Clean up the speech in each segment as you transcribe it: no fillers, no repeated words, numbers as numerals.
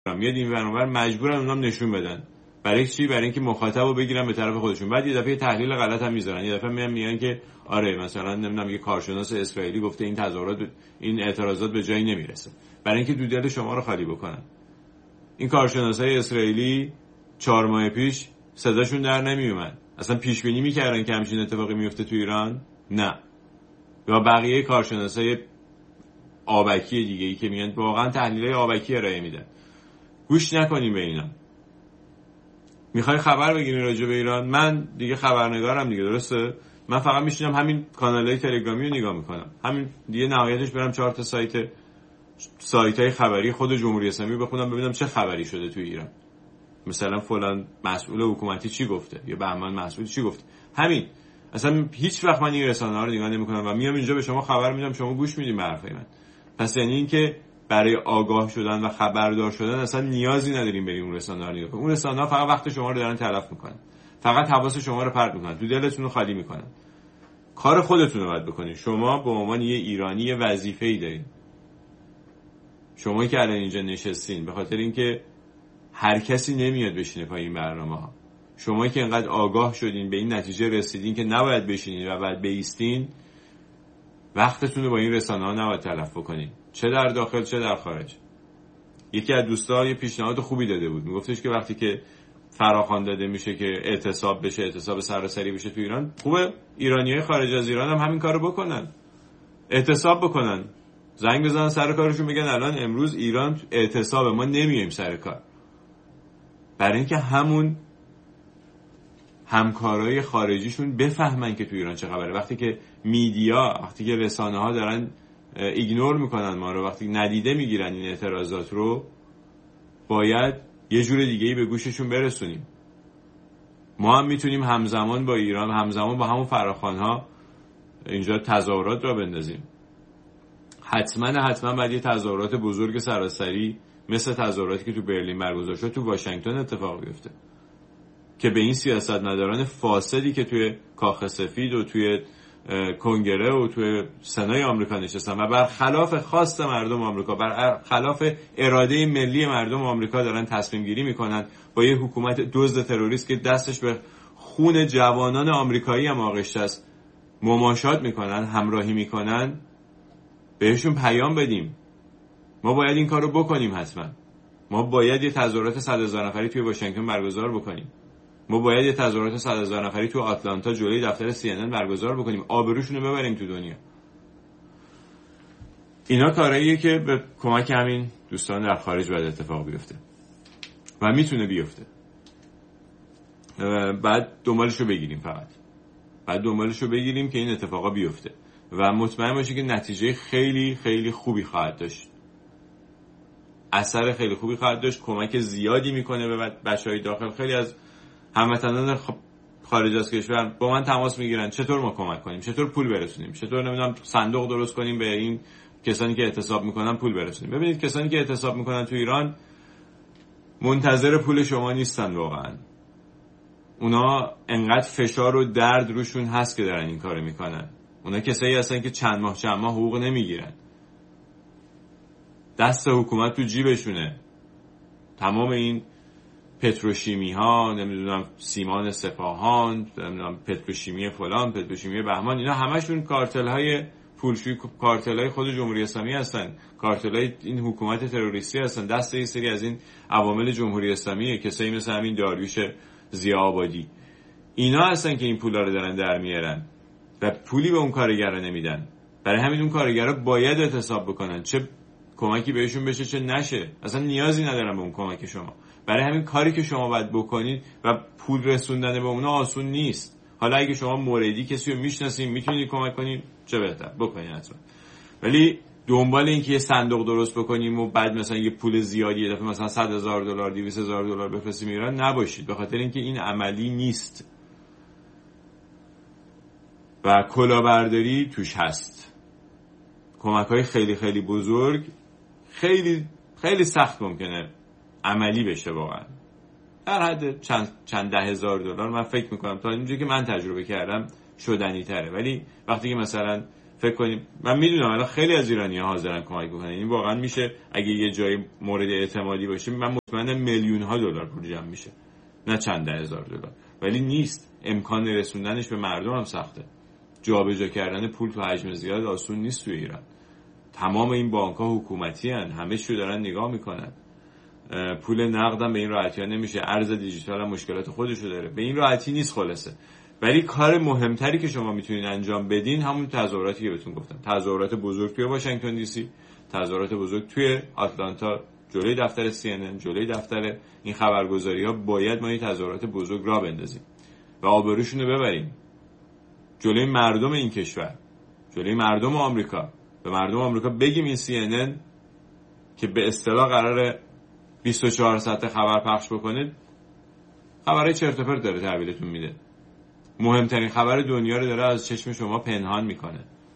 میاد این ور مجبورن اونام نشون بدن. برای چی؟ برای اینکه مخاطبو بگیرن به طرف خودشون. بعد یه دفعه تحلیل غلط هم میذارن، یه دفعه میگن که آره مثلا نمیدونم یه کارشناس اسرائیلی گفته این تظاهرات این اعتراضات به جایی نمیرسه، برای اینکه دو دل شما رو خالی بکنن. این کارشناسای اسرائیلی 4 ماه پیش صداشون در نمیومد، اصلا پیش بینی میکردن که همچین اتفاقی میفته تو ایران؟ نه. یا بقیه کارشناسای آبکی دیگه ای که میگن واقعا تحلیلای آبکی ارائه میدن. گوش نکنیم به اینا. میخوای خبر بگیری راجع به ایران؟ من دیگه خبرنگارم دیگه، درسته؟ من فقط میشینم همین کانالای تلگرامی رو نگاه میکنم، همین دیگه نهایتش برم 4 تا سایتای خبری خود جمهوری اسلامی بخونم ببینم چه خبری شده تو ایران، مثلا فلان مسئول حکومتی چی گفته یا بهمن مسئول چی گفته. همین. اصلا هیچ وقت من این رسانه‌ها رو نگاه نمی‌کنم و میام اینجا به شما خبر میدم، شما گوش میدین به حرفای من. پس یعنی این که برای آگاه شدن و خبردار شدن اصلا نیازی نداریم بریم اون رسانه‌ها رو نگاه کنیم. اون رسانه‌ها فقط وقت شما رو دارن تلف میکنن، فقط حواس شما رو پرت میکنن، تو دلتون رو خالی میکنن. کار خودتون رو باید بکنید. شما به عنوان یه ایرانی یه وظیفه‌ای دارین. شما که الان اینجا نشستین به خاطر اینکه هر کسی نمیاد بشینه پای این برنامه‌ها. شما که انقدر آگاه شدین به این نتیجه رسیدین که نباید بشینین و باید بایستین، وقتتون رو با این رسانه‌ها نباید تلف بکنین، چه در داخل چه در خارج. یکی از دوستان یه پیشنهاد خوبی داده بود، میگفتش که وقتی که فراخوان داده میشه که اعتصاب بشه، اعتصاب سراسری بشه تو ایران، خوبه ایرانیای خارج از ایران هم همین کارو بکنن، اعتصاب بکنن، زنگ بزنن سر کارشون، بگن الان امروز ایران اعتصاب، ما نمیایم سر کار. برای اینکه همون همکارای خارجیشون بفهمن که تو ایران چه خبره. وقتی که میدیا، وقتی که رسانه‌ها دارن ایگنور میکنن ما رو، وقتی ندیده میگیرن این اعتراضات رو، باید یه جور دیگه‌ای به گوششون برسونیم. ما هم میتونیم همزمان با ایران، همزمان با همون فراخوان‌ها اینجا تظاهرات را بندازیم. حتما باید یه تظاهرات بزرگ سراسری مثل تظاهراتی که تو برلین برگزار شد تو واشنگتن اتفاق بیفته که به این سیاستمداران فاسدی که توی کاخ سفید و توی کنگره و توی سنای آمریکا نشستن و برخلاف خواست مردم آمریکا، برخلاف اراده ملی مردم آمریکا دارن تصمیم گیری میکنن، با یه حکومت دزد تروریست که دستش به خون جوانان آمریکایی هم آغشته است مماشات میکنن، همراهی میکنن، بهشون پیام بدیم. ما باید این کار رو بکنیم. حتما ما باید یه تظاهرات 100,000 نفری توی واشنگتن برگزار بکنیم. ما باید یه تظاهرات 100,000 نفری تو آتلانتا جلوی دفتر CNN برگزار بکنیم، آبروشون رو ببریم تو دنیا. اینا کارهاییه که به کمک همین دوستان در خارج باید اتفاق بیفته و میتونه بیفته. بعد دنبالشو بگیریم، فقط بعد دنبالشو بگیریم که این اتفاقا بیفته و مطمئن باشید که نتیجه خیلی خیلی خوبی خواهد داشت، اثر خیلی خوبی خواهد داشت، کمک زیادی میکنه به بچهای داخل. خیلی از هموطنان خارج از کشور با من تماس میگیرن چطور ما کمک کنیم، چطور پول برسونیم، چطور نمیدونم صندوق درست کنیم به این کسانی که اعتصاب میکنن پول برسونیم. ببینید کسانی که اعتصاب میکنن تو ایران منتظر پول شما نیستن واقعا. اونا انقدر فشار و درد روشون هست که دارن این کارو میکنن. اونا کسایی هستن که چند ماه حقوق نمیگیرن، دست حکومت تو جیبشونه. تمام این پتروشیمی ها، نمیدونم سیمان سپاهان، نمیدونم پتروشیمی فلان، پتروشیمی بهمان، اینا همشون کارتل های پولشویی، کارتل های خود جمهوری اسلامی هستن، کارتل های این حکومت تروریستی هستن، دست یه سری از این عوامل جمهوری اسلامی، کسایی مثل همین داریوش ضیاءآبادی، اینا هستن که این پولا رو دارن در میارن و پولی به اون کارگرا نمیدن. برای همین اون کارگرا باید اعتصاب بکنن، چه کمکی بهشون بشه چه نشه، اصلا نیازی ندارن به اون کمک شما. برای همین کاری که شما باید بکنید و پول رسوندن به اونا آسون نیست. حالا اگه شما موردی کسی رو میشناسین میتونید کمک کنید، چه بهتر بکنید حتما. ولی دنبال این که یه صندوق درست بکنیم و بعد مثلا یه پول زیادی یه دفعه مثلا $100,000 $200,000 بفرستیم ایران نباشید، به خاطر اینکه این عملی نیست و کلاهبرداری توش هست. کمک‌های خیلی خیلی بزرگ خیلی خیلی سخت ممکنه عملی بشه، واقعا در حد چند $10,000 من فکر میکنم تا اینجایی که من تجربه کردم شدنی تره. ولی وقتی که مثلا فکر کنیم. من میدونم الان خیلی از ایرانی‌ها حاضرن کمک بکنن، این واقعا میشه اگه یه جای مورد اعتمادی باشه. من مطمئنم میلیون‌ها دلار پول جمع میشه، نه چند ده هزار دلار. ولی نیست، امکان رسوندنش به مردم هم سخته. جابجا کردن پول تو حجم زیاد آسون نیست تو ایران. تمام این بانک‌ها حکومتی هن، همه شو دارن نگاه میکنن. پول نقد هم به این راحتی ها نمیشه، ارز دیجیتال هم مشکلات خودشو داره، به این راحتی نیست خلاصه. ولی کار مهمتری که شما میتونید انجام بدین همون تظاهراتی که بهتون گفتم، تظاهرات بزرگ توی واشنگتن دی سی، تظاهرات بزرگ توی آتلانتا، جلوی دفتر CNN، جلوی دفتر این خبرگزاری ها. باید ما این تظاهرات بزرگ را بندازیم و آبروشون رو ببریم جلوی مردم این کشور، جلوی مردم آمریکا. به مردم آمریکا بگیم این CNN که به اصطلاح قراره 24 ساعت خبر پخش بکنه، خبرای چرت و پرت داره تحویلتون میده. مهمترین خبر دنیا رو داره از چشم شما پنهان میکنه.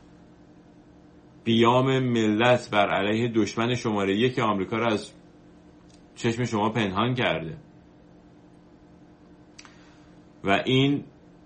قیام ملت بر علیه دشمن شماره 1 آمریکا رو از چشم شما پنهان کرده و این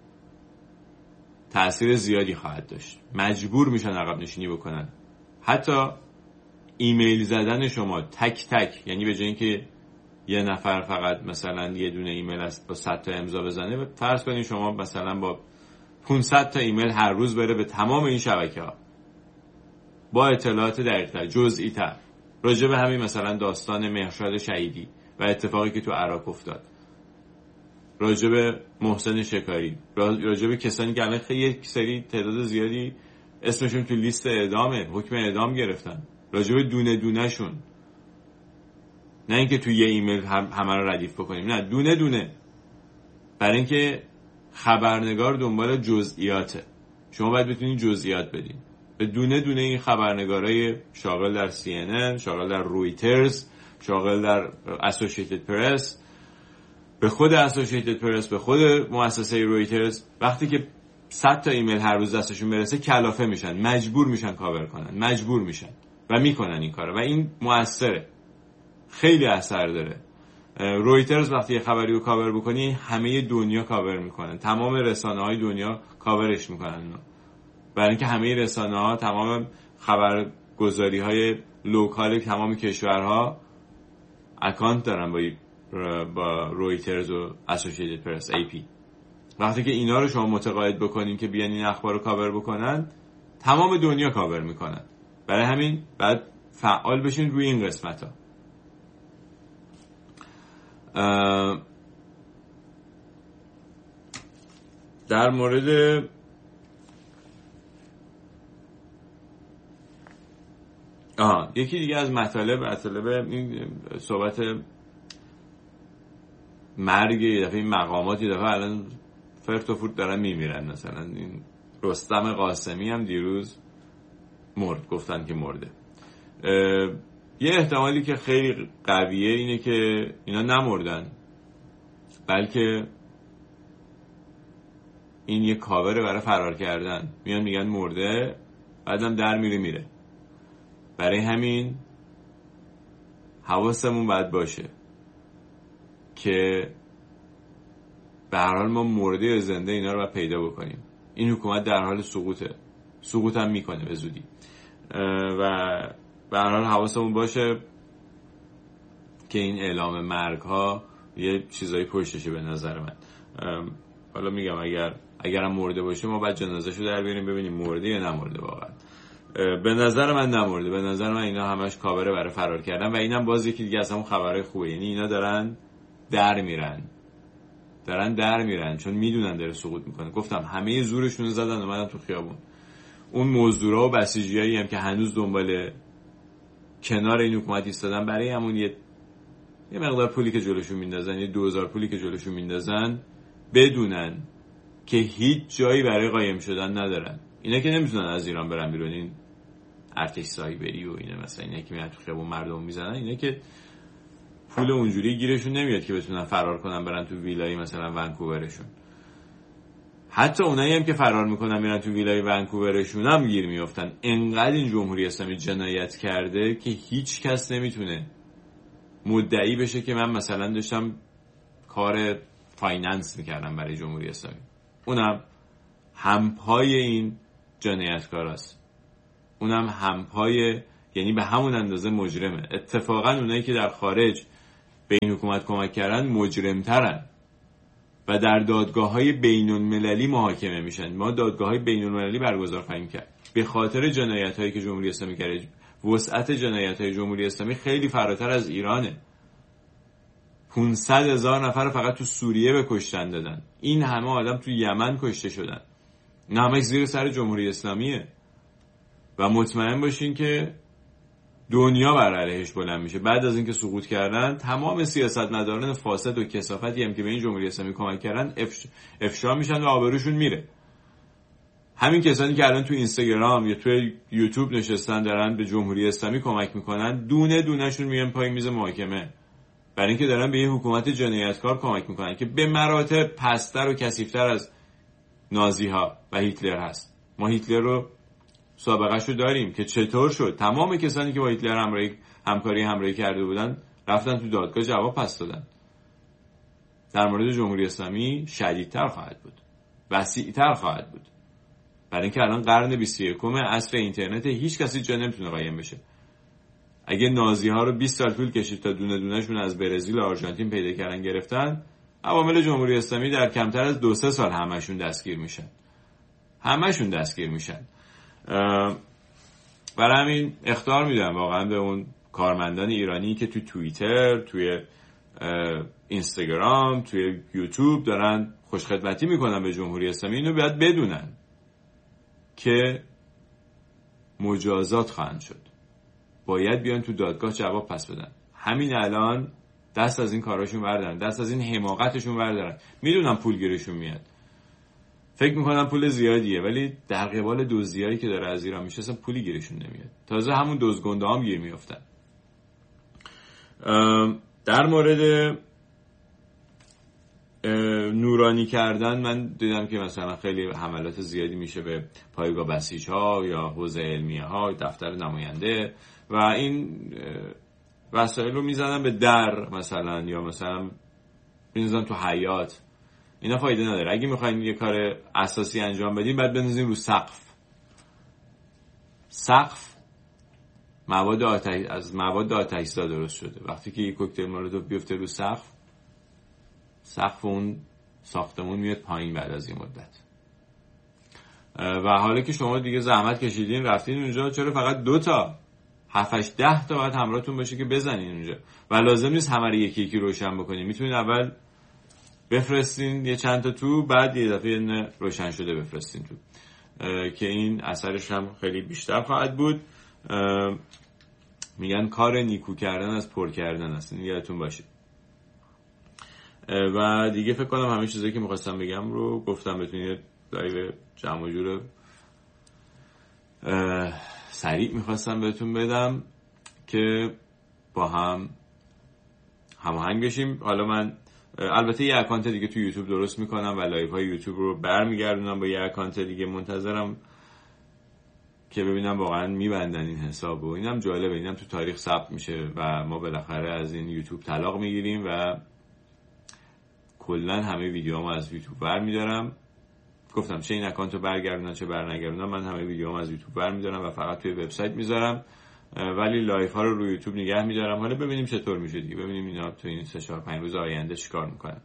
تأثیر زیادی خواهد داشت. مجبور میشن عقب نشینی بکنن. حتی ایمیل زدن شما تک تک، یعنی به جای اینکه یه نفر فقط مثلا یه دونه ایمیل است با 100 تا امضا بزنه، فرض کنید شما مثلا با 500 تا ایمیل هر روز بره به تمام این شبکه‌ها با اطلاعات دقیق‌تر، جزئی‌تر راجع به همین مثلا داستان مهرشاد شهیدی و اتفاقی که تو عراق افتاد، راجع به محسن شکاری، راجع به کسانی که الان خیلی یک سری تعداد زیادی اسمشون تو لیست اعدامه، حکم اعدام گرفتن، راجع به دونه دونه شون. نه اینکه تو یه ایمیل همه رو ردیف بکنیم، نه، دونه دونه. برای اینکه خبرنگار دنبال جزئیاته، شما باید بتونید جزئیات بدین به دونه دونه این خبرنگارای شاغل در CNN، شاغل در رویترز، شاغل در اسوسییتد پرس، به خود اسوسییتد پرس، به خود مؤسسه رویترز. وقتی که 100 تا ایمیل هر روز دستشون برسه کلافه میشن، مجبور میشن کاور کنن، مجبور میشن و میکنن این کارو و این موثره، خیلی اثر داره. رویترز وقتی یه خبری رو کاور بکنی همه دنیا کاور میکنن، تمام رسانه‌های دنیا کاورش میکنن، برای اینکه همه رسانه‌ها، تمام خبرگزاری‌های لوکال تمام کشورها اکانت دارن با رویترز و اسوسییتد پرس، AP. وقتی که اینا رو شما متقاعد بکنین که بیان این اخبار رو کاور بکنن، تمام دنیا کاور میکنن. برای همین بعد فعال بشین روی این قسمت ها. در مورد یکی دیگه از مطالب این صحبت مرگ یه دفعه این مقامات، یه دفعه الان فرت و فوت دارن میمیرن. مثلا این رستم قاسمی هم دیروز مرد، گفتن که مرده. یه احتمالی که خیلی قویه اینه که اینا نمردن، بلکه این یه کاوره برای فرار کردن. میان میگن مرده، بعدم در میره. برای همین حواسمون باید باشه که به هر حال ما مرده یا زنده اینا رو باید پیدا بکنیم. این حکومت در حال سقوط هم میکنه به زودی و به هر حال حواسمون باشه که این اعلام مرگ ها یه چیزایی پشتشه. به نظر من حالا میگم اگرم مرده باشه ما باید جنازه‌شو در بیاریم ببینیم مرده یا نمرده. واقعا به نظر من نمرده. به نظر من اینا همش کاوره برای فرار کردن و اینم باز یکی دیگه از همون خبرهای خوبه. یعنی اینا دارن در میرن چون میدونن داره سقوط میکنه. گفتم همه زورشون رو زدن اومدن تو خیابون. اون مزدورا و بسیجیایی هم که هنوز دنبال کنار این حکومت ایستادن، برای همون یه مقدار پولی که جلوشون میندازن، یه 2000 پولی که جلوشون میندازن، بدونن که هیچ جایی برای قایم شدن ندارن. اینا که نمیتونن از ایران برن بیرون، این ارتش سایبری و اینا، مثلا اینا که میاد تو خیابون مردم میزنن، اینا که پول اونجوری گیرشون نمیاد که بتونن فرار کنن برن تو ویلای مثلا ونکوورشون. حتی اونایی هم که فرار میکنن میرن تو ویلای ونکوورشون هم گیر میافتن. انقدر این جمهوری اسلامی جنایت کرده که هیچ کس نمیتونه مدعی بشه که من مثلا داشتم کار فایننس میکردم برای جمهوری اسلامی. اونم همپای این جنایتکاراست. اونم همپای، یعنی به همون اندازه مجرمه. اتفاقا اونایی که در خارج به این حکومت کمک کردن مجرمترن و در دادگاه‌های بین‌المللی محاکمه میشن. ما دادگاه‌های بین‌المللی برگزار خواهیم کرد به خاطر جنایت‌هایی که جمهوری اسلامی کرده. وسعت جنایت‌های جمهوری اسلامی خیلی فراتر از ایرانه. 500,000 نفر فقط تو سوریه به کشتن دادن. این همه آدم تو یمن کشته شدن. این همه زیر سر جمهوری اسلامیه و مطمئن باشین که دنیا بر علیهش بلند میشه. بعد از اینکه سقوط کردن تمام سیاستمداران فاسد و کثافتی هم که به این جمهوری اسلامی کمک کردن افشا میشن و آبروشون میره. همین کسانی که الان تو اینستاگرام یا تو یوتیوب نشستن دارن به جمهوری اسلامی کمک میکنن، دونه دونهشون میان پای میز محاکمه، برای اینکه دارن به یه حکومت جنایتکار کمک میکنن که به مراتب پستر و کثیف‌تر از نازی ها و هیتلر هست. ما هیتلر رو سابقه‌شو داریم که چطور شد تمام کسانی که با هیتلر همکاری کرده بودن رفتن تو دادگاه جواب پس دادن. در مورد جمهوری اسلامی شدیدتر خواهد بود، وسیع‌تر خواهد بود، برای اینکه الان قرن 21 عصر اینترنت، هیچ کسی جا نمیتونه قایم بشه. اگه نازی ها رو 20 سال طول کشید تا دونه دونهشون از برزیل و آرژانتین پیدا کردن گرفتن، عوامل جمهوری اسلامی در کمتر از 2-3 سال همشون دستگیر میشن. برای همین اخطار میدم واقعا به اون کارمندان ایرانی که توی توییتر، توی اینستاگرام، توی یوتیوب دارن خوشخدمتی میکنن به جمهوری اسلامی. اینو باید بدونن که مجازات خواهند شد. باید بیان تو دادگاه جواب پس بدن. همین الان دست از این کاراشون بردارن، دست از این حماقتشون بردارن. میدونم پول گیرشون میاد، فکر میکنم پول زیادیه، ولی در قبال دزدیایی که داره از ایران میشه اصلا پولی گیرشون نمیاد. تازه همون دزدگنده هم گیر میافتن. در مورد نورانی کردن من دیدم که مثلا خیلی حملات زیادی میشه به پایگاه بسیج‌ها یا حوزه علمیه ها، دفتر نماینده و این وسایل رو میزنن به در مثلا، یا مثلا میزنن تو حیاط. اینا فایده نداره. اگه میخواین یه کار اساسی انجام بدین بعد بنزین رو سقف از مواد آتش‌زا درست شده. وقتی که یک کوکتل مولوتوف بیفته رو سقف اون ساختمون میاد پایین بعد از این مدت. و حالا که شما دیگه زحمت کشیدین رفتین اونجا، چرا فقط 2 تا 7-10 تا باید همراهتون باشه که بزنین اونجا؟ و لازم نیست همه رو یکی یکی روشن بکنین. میتونین اول بفرستین یه چند تا تو، بعد یه دفعه روشن شده بفرستین تو، که این اثرش هم خیلی بیشتر خواهد بود. میگن کار نیکو کردن از پر کردن است، یادتون باشه. و دیگه فکر کنم همه چیزایی که میخواستم بگم رو گفتم. بتونید لایو جمع و جور سریع میخواستم بهتون بدم که با هم هماهنگ بشیم. حالا من البته یه اکانت دیگه تو یوتیوب درست میکنم و لایو های یوتیوب رو برمیگردونم با یه اکانت دیگه. منتظرم که ببینم واقعا میبندن این حساب و اینم جالبه، اینم تو تاریخ ثبت میشه و ما بالاخره از این یوتیوب طلاق میگیریم و کلا همه ویدیوهامو از یوتیوب برمیدارم. گفتم چه این اکانت رو برگردونن چه برنگردونن، من همه ویدیوهامو از یوتیوب برمیدارم و فقط توی وبسایت میذارم، ولی لایف ها رو روی یوتیوب نگه میدارم. حالا ببینیم چطور میشه دیگه، ببینیم اینا تو این 3-4-5 روز آینده چیکار میکنن.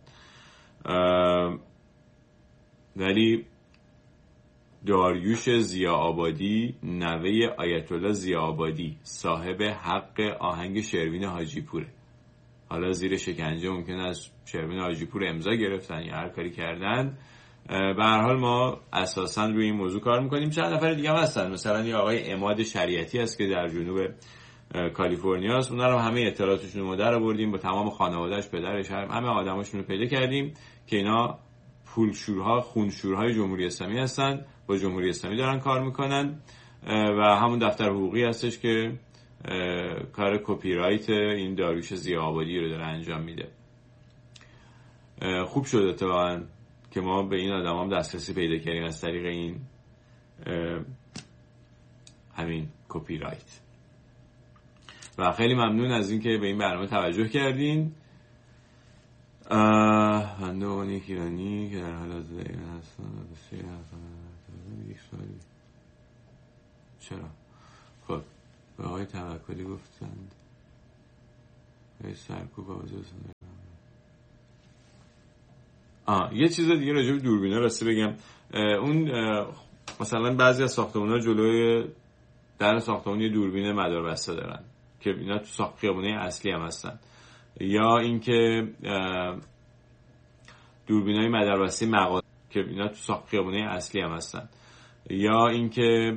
ولی داریوش ضیاءآبادی نوه آیت الله ضیاءآبادی صاحب حق آهنگ شروین حاجی پوره. حالا زیر شکنجه ممکنه از شروین حاجی پور امضا گرفتن یا هر کاری کردن. به هر حال ما اساسا روی این موضوع کار میکنیم. چند نفر دیگه هم هستن، مثلا یه آقای عماد شریعتی هست که در جنوب کالیفرنیا است. اونا رو همه اطلاعاتشون رو در آوردیم، با تمام خانواده‌اش، پدرش، همه آدماشون رو پیدا کردیم که اینا پولشورها، خونشورهای جمهوری اسلامی هستن، با جمهوری اسلامی دارن کار میکنن و همون دفتر حقوقی هستش که کار کپی رایت این داریوش ضیاءآبادی رو داره انجام میده. خوب شد اتفاقاً که ما به این آدم هم دسترسی پیدا کردیم از طریق این همین کپی رایت. و خیلی ممنون از این که به این برنامه توجه کردین. بنده اونی ایرانی که در حال حاضر ایران هستم چرا خب به آقای توکلی گفتند سرکوب یه چیز دیگه راجع به دوربینا راستی بگم. اون مثلا بعضی از ساختمان‌ها جلوی در ساختمان یه دوربین مداربسته دارن که اینا تو خیابونه اصلی هم هستن، یا اینکه دوربینای مداربسته مغازه که اینا تو خیابونه اصلی هم هستن، یا اینکه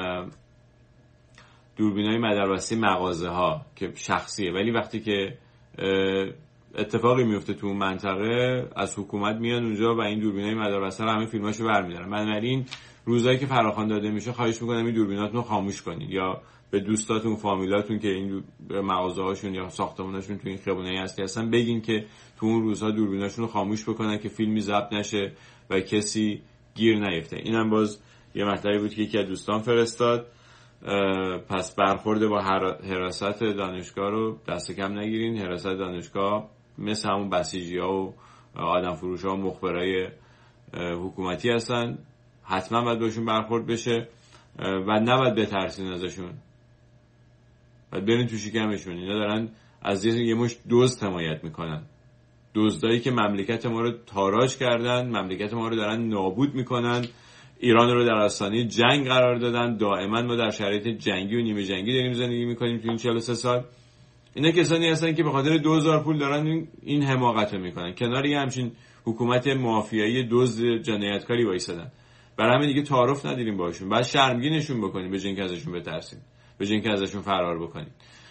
دوربینای مداربسته مغازه ها که شخصیه، ولی وقتی که اتفاقی میفته تو اون منطقه از حکومت میان اونجا و این دوربینای مداربسته رو همه فیلماشو برمی‌دارن. بنابراین روزایی که فراخوان داده میشه خواهش میکنم این دوربیناتون رو خاموش کنید، یا به دوستاتون فامیلاتون که این مغازه‌هاشون یا ساختماناشون تو این خیابونای اصلی هستن بگین که تو اون روزها دوربیناشون رو خاموش بکنن که فیلمی ضبط نشه و کسی گیر نیفته. اینم باز یه مطلبی بود که یکی از دوستان فرستاد. پس برخورد با حراست دانشگاه رو دست کم نگیرین. حراست دانشگاه مثل همون بسیجی‌ها و آدم فروش‌ها و مخبرای حکومتی هستن، حتما باید باشون برخورد بشه و نباید بترسین ازشون، باید برین تو شکمشون. اینا دارن از یه مشت دزد حمایت میکنن، دزدایی که مملکت ما رو تاراج کردن، مملکت ما رو دارن نابود میکنن، ایران رو در آستانه جنگ قرار دادن. دائما ما در شرایط جنگی و نیمه جنگی داریم زندگی میکنیم تو این 43 سال. اینا کسانی هستن که به خاطر 2000 پول دارن این حماقت رو میکنن، کنار یه همچین حکومت مافیایی دزد جنایتکاری وایسادن. برای همین دیگه تعارف نداریم باشون، بعد شرمگینشون بکنیم به جای اینکه ازشون بترسیم، به جای اینکه ازشون فرار بکنیم.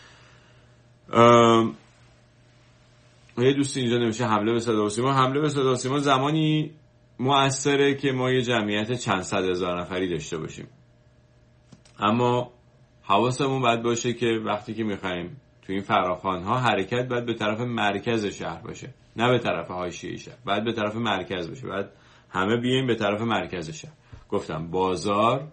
یه دوستی اینجا نمیشه حمله به صدا و سیما. حمله به صدا و سیما زمانی مؤثره که ما یه جمعیت چند صد هزار نفری داشته باشیم، اما حواسمون باید باشه که وقتی که میخوایم تو این فراخوان‌ها حرکت باید به طرف مرکز شهر باشه، نه به طرف حاشیه شهر، باید به طرف مرکز باشه، باید همه بیایم به طرف مرکز شهر. گفتم بازار،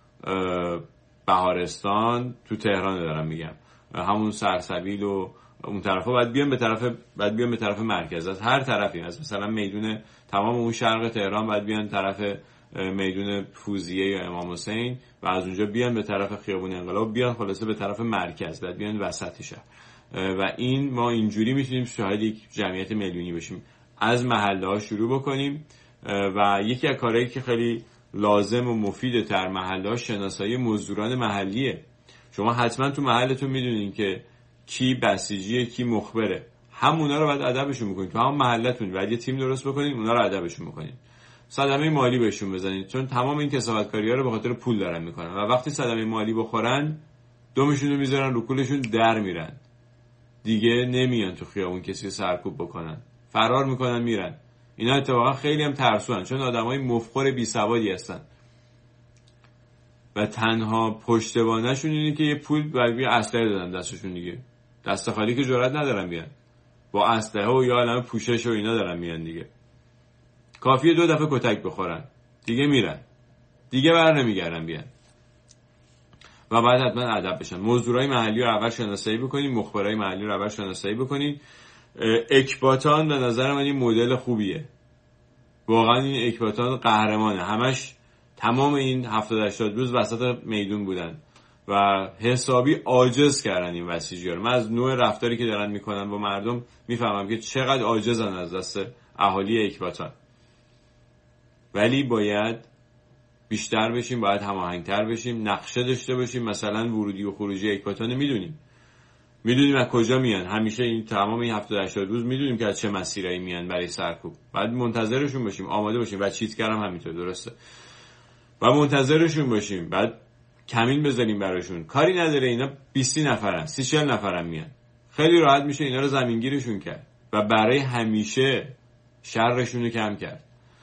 بهارستان تو تهران دارم میگم، همون سرسبیل و اون طرفا باید بیان به طرف مرکز. از هر طرفی، از مثلا میدون تمام اون شرق تهران باید بیان طرف میدون فوزیه یا امام حسین و از اونجا بیان به طرف خیابون انقلاب، بیان خلاصه به طرف مرکز، باید بیان وسط شهر. و این ما اینجوری میتونیم شاهد یک جمعیت میلیونی بشیم. از محله ها شروع بکنیم و یکی از کارهایی که خیلی لازم و مفیده در محله ها شناسایی مزدوران محلیه. شما حتما تو محلتون میدونین که کی بسیجیه کی مخبره، همونا رو باید ادبشون بکنید. تو هم محلتون باید یه تیم درست بکنید، اونا رو ادبشون بکنید، صدمه مالی بهشون بزنید، چون تمام این کسافتکاری‌ها رو به خاطر پول دارن میکنن و وقتی صدمه مالی بخورن دمشون رو میذارن رو کولشون در میرن، دیگه نمیان تو خیابون کسی سرکوب بکنن، فرار میکنن میرن. اینا اتفاقا خیلی هم ترسوان، چون آدمای مفخور بی سوادی هستن و تنها پشتوانه‌شون اینه که یه پول برای اسلحه دادن دستشون، دیگه دست خالی که جرئت ندارن بیان، با اسلحه و یا علامه پوشش و اینا دارن میان دیگه. کافیه 2 دفعه کتک بخورن دیگه میرن، دیگه بر نمیگردن بیان. و بعد حتما ادب بشن. مزدورای محلی رو اول شناسایی بکنید، مخبرای محلی رو اول شناسایی بکنید. اکباتان به نظر من این مدل خوبیه، واقعا این اکباتان قهرمانه، همش تمام این 70-80 روز وسط میدون بودن و حسابی عاجز کردن این بسیجی‌ها رو. من از نوع رفتاری که دارن میکنن با مردم میفهمم که چقدر عاجزن از دست اهالی اکباتان. ولی باید بیشتر بشیم، باید هماهنگتر بشیم، نقشه داشته باشیم. مثلا ورودی و خروجی اکباتان میدونیم از کجا میان، همیشه این تمام این 70-80 روز میدونیم که از چه مسیرایی میان برای سرکوب. بعد منتظرشون باشیم، آماده باشیم. و چیتگر هم همینطور، درسته، و منتظرشون باشیم. بعد کمین بزنیم براشون، کاری نداره اینا 20 نفرن 30-40 نفرن میان، خیلی راحت میشه اینا رو زمینگیرشون کرد و برای همیشه شرشون رو کم کرد.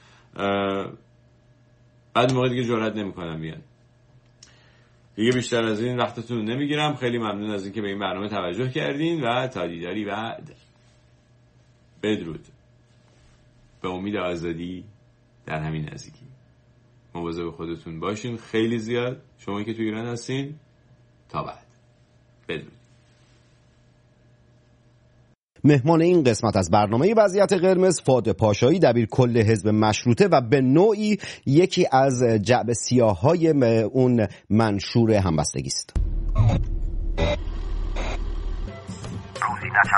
بعد موقع دیگه جرئت نمیکنن بیان. دیگه بیشتر از این وقتتون رو نمیگیرم. خیلی ممنون از اینکه به این برنامه توجه کردین و تا دیداری بعد. بدرود. به امید آزادی در همین نزدیکی. مواظب خودتون باشین خیلی زیاد، شما که تو ایران هستین. تا بعد. بدرود. مهمان این قسمت از برنامه وضعیت قرمز فادی پاشایی، دبیر کل حزب مشروطه و به نوعی یکی از جعبه سیاه‌های اون منشور همبستگی است. شما.